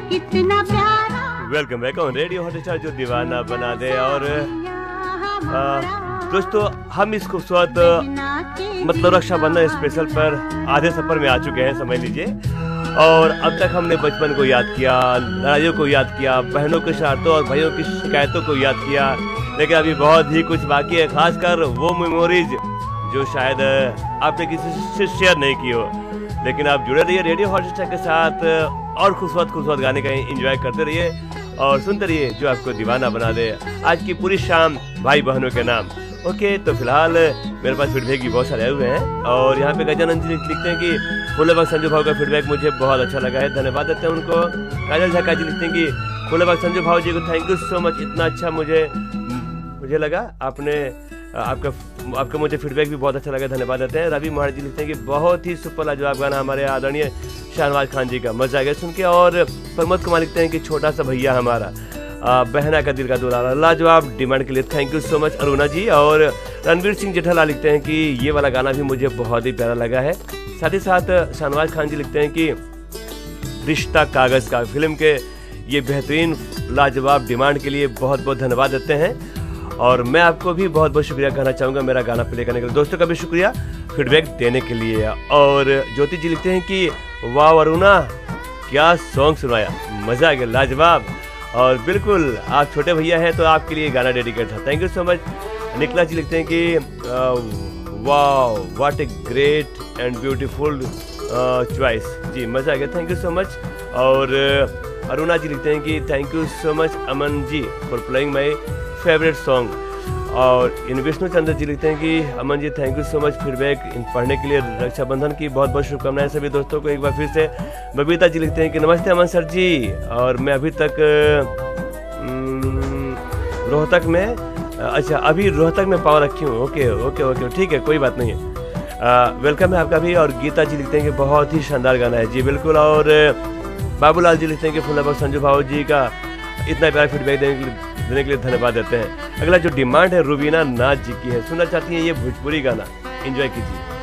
कितना प्यारा। Welcome back on radio Hotstar जो दीवाना बना दे। और दोस्तों हम इस खूबसूरत मतलब रक्षाबंधन स्पेशल पर आधे सफर में आ चुके हैं, समझ लीजिए। और अब तक हमने बचपन को याद किया, लड़ाइयों को याद किया, बहनों की शरारतों और भाइयों की शिकायतों को याद किया, लेकिन अभी बहुत ही कुछ बाकी है, खासकर वो मेमोरीज जो शायद आपने किसी से शेयर नहीं की हो। लेकिन आप जुड़े रहिए रेडियो हॉटस्टार के साथ और खूबसूरत गाने का एंजॉय करते रहिए और सुनते रहिए जो आपको दीवाना बना दे। आज की पूरी शाम भाई बहनों के नाम। ओके, तो फिलहाल मेरे पास फीडबैक भी बहुत सारे आए हुए हैं और यहाँ पे गजानंद जी लिखते हैं कि फूलेबाग संजू भाव का फीडबैक मुझे बहुत अच्छा लगा है, धन्यवाद देते हैं उनको। काजल झक्का जी लिखते हैं कि फूलेबाग संजू भाव जी को थैंक यू सो मच, इतना अच्छा मुझे लगा आपने आपका मुझे फीडबैक भी बहुत अच्छा लगा, धन्यवाद देते हैं। रवि महाराज जी लिखते हैं कि बहुत ही सुपर लाजवाब गाना हमारे आदरणीय शाहनवाज खान जी का, मजा आ गया सुन के। और प्रमोद कुमार लिखते हैं कि छोटा सा भैया हमारा बहना का दिल का दुलारा, लाजवाब डिमांड के लिए thank you so much Aruna जी। और रणवीर सिंह जेठालाल लिखते हैं कि ये वाला गाना भी मुझे बहुत ही प्यारा लगा है। साथ ही साथ शाहनवाज खान जी लिखते हैं कि रिश्ता कागज का फिल्म के ये बेहतरीन लाजवाब डिमांड के लिए बहुत बहुत धन्यवाद देते हैं। और मैं आपको भी बहुत बहुत शुक्रिया कहना चाहूँगा मेरा गाना प्ले करने के लिए। दोस्तों का भी शुक्रिया फीडबैक देने के लिए। और ज्योति जी लिखते हैं कि वाह अरुणा क्या सॉन्ग सुनाया, मज़ा आ गया, लाजवाब। और बिल्कुल आप छोटे भैया हैं तो आपके लिए गाना डेडिकेट था, थैंक यू सो मच। निकला जी लिखते हैं कि वाह what a great and beautiful choice, जी मज़ा आ गया, थैंक यू सो मच। और अरुणा जी लिखते हैं कि thank you so much Aman ji for playing my favourite song. और इन विष्णु चंद्र जी लिखते हैं कि Aman ji thank you so much feedback पढ़ने के लिए, रक्षाबंधन की बहुत बहुत शुभकामनाएं सभी दोस्तों को एक बार फिर से। बबीता जी लिखते हैं कि नमस्ते अमन सर जी, और मैं अभी तक रोहतक में, अच्छा अभी रोहतक में पाँव रखी हूँ। ओके ओके ओके ठीक है, कोई बात नहीं है, वेलकम है आपका भी। और गीता जी लिखते हैं कि बहुत ही शानदार गाना है, जी बिल्कुल। और बाबूलाल जी लिखते हैं कि फूलेबाग संजू भाव जी का इतना प्यारा फीडबैक देने के लिए धन्यवाद देते हैं। अगला जो डिमांड है रुबीना नाज जी की है, सुनना चाहती हैं ये भोजपुरी गाना, एंजॉय कीजिए।